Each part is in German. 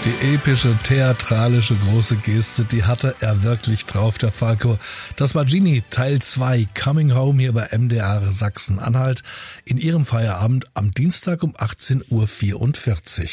Die epische, theatralische, große Geste, die hatte er wirklich drauf, der Falco. Das war Genie, Teil 2, Coming Home hier bei MDR Sachsen-Anhalt in ihrem Feierabend am Dienstag um 18.44 Uhr.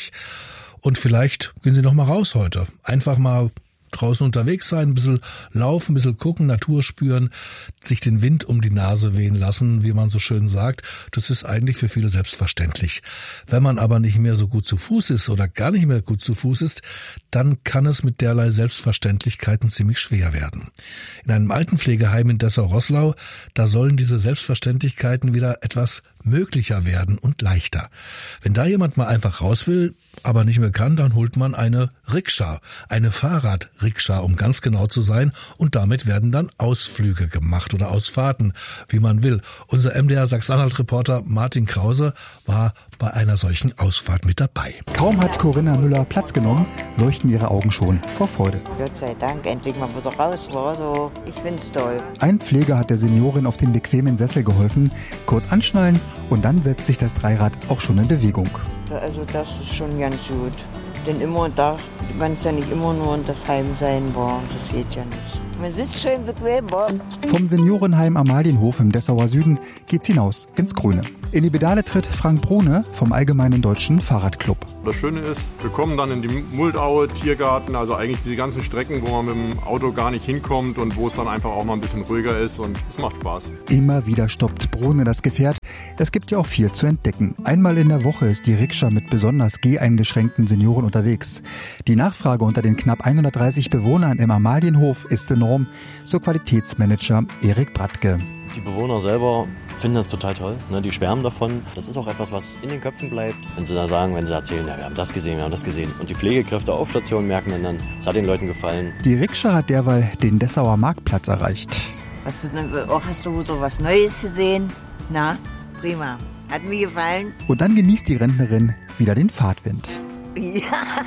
Und vielleicht gehen Sie noch mal raus heute. Einfach mal draußen unterwegs sein, ein bisschen laufen, ein bisschen gucken, Natur spüren, sich den Wind um die Nase wehen lassen, wie man so schön sagt. Das ist eigentlich für viele selbstverständlich. Wenn man aber nicht mehr so gut zu Fuß ist oder gar nicht mehr gut zu Fuß ist, dann kann es mit derlei Selbstverständlichkeiten ziemlich schwer werden. In einem Altenpflegeheim in Dessau-Roßlau, da sollen diese Selbstverständlichkeiten wieder etwas möglicher werden und leichter. Wenn da jemand mal einfach raus will, aber nicht mehr kann, dann holt man eine Rikscha, eine Fahrradrikscha, um ganz genau zu sein, und damit werden dann Ausflüge gemacht oder Ausfahrten, wie man will. Unser MDR Sachsen-Anhalt-Reporter Martin Krause war bei einer solchen Ausfahrt mit dabei. Kaum hat Corinna Müller Platz genommen, leuchten ihre Augen schon vor Freude. Gott sei Dank, endlich mal wieder raus war so. Ich find's toll. Ein Pfleger hat der Seniorin auf den bequemen Sessel geholfen, kurz anschnallen und dann setzt sich das Dreirad auch schon in Bewegung. Also das ist schon ganz gut. Denn immer da, man es ja nicht immer nur in das Heim sein war. Das geht ja nicht. Man sitzt schön bequem, wa? Vom Seniorenheim Amalienhof im Dessauer Süden geht's hinaus ins Grüne. In die Pedale tritt Frank Brune vom Allgemeinen Deutschen Fahrradclub. Das Schöne ist, wir kommen dann in die Muldaue, Tiergarten, also eigentlich diese ganzen Strecken, wo man mit dem Auto gar nicht hinkommt und wo es dann einfach auch mal ein bisschen ruhiger ist, und es macht Spaß. Immer wieder stoppt Brune das Gefährt. Es gibt ja auch viel zu entdecken. Einmal in der Woche ist die Rikscha mit besonders geheingeschränkten Senioren unterwegs. Die Nachfrage unter den knapp 130 Bewohnern im Amalienhof ist enorm, so Qualitätsmanager Erik Bratke. Die Bewohner selber finden das total toll, ne? Die schwärmen davon. Das ist auch etwas, was in den Köpfen bleibt. Wenn sie da sagen, wenn sie erzählen, ja, wir haben das gesehen, wir haben das gesehen. Und die Pflegekräfte auf Station merken dann, es hat den Leuten gefallen. Die Rikscha hat derweil den Dessauer Marktplatz erreicht. Hast du wieder was Neues gesehen? Na, prima. Hat mir gefallen. Und dann genießt die Rentnerin wieder den Fahrtwind. Ja.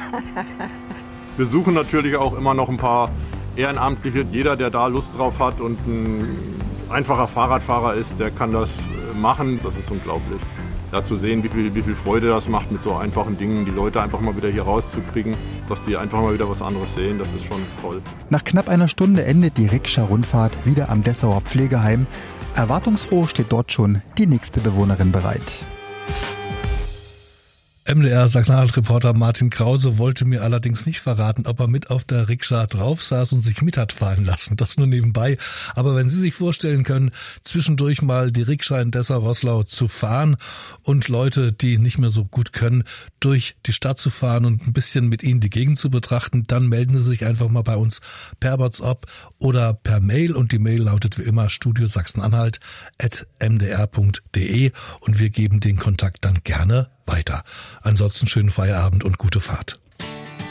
Wir suchen natürlich auch immer noch ein paar Ehrenamtliche. Jeder, der da Lust drauf hat und ein einfacher Fahrradfahrer ist, der kann das machen. Das ist unglaublich. Da zu sehen, wie viel Freude das macht mit so einfachen Dingen, die Leute einfach mal wieder hier rauszukriegen, dass die einfach mal wieder was anderes sehen, das ist schon toll. Nach knapp einer Stunde endet die Rikscha-Rundfahrt wieder am Dessauer Pflegeheim. Erwartungsfroh steht dort schon die nächste Bewohnerin bereit. MDR Sachsen-Anhalt-Reporter Martin Krause wollte mir allerdings nicht verraten, ob er mit auf der Rikscha drauf saß und sich mit hat fahren lassen. Das nur nebenbei. Aber wenn Sie sich vorstellen können, zwischendurch mal die Rikscha in Dessau-Roßlau zu fahren und Leute, die nicht mehr so gut können, durch die Stadt zu fahren und ein bisschen mit ihnen die Gegend zu betrachten, dann melden Sie sich einfach mal bei uns per WhatsApp oder per Mail. Und die Mail lautet wie immer studiosachsenanhalt@mdr.de und wir geben den Kontakt dann gerne weiter. Ansonsten schönen Feierabend und gute Fahrt.